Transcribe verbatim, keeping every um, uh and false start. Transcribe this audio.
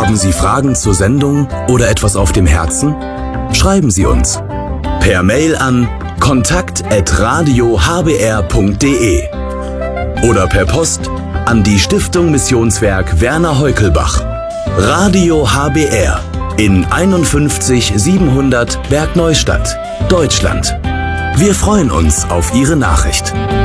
Haben Sie Fragen zur Sendung oder etwas auf dem Herzen? Schreiben Sie uns per Mail an kontakt at radio h b r punkt d e oder per Post an die Stiftung Missionswerk Werner Heukelbach. Radio H B R in einundfünfzig siebenhundert Bergneustadt, Deutschland. Wir freuen uns auf Ihre Nachricht.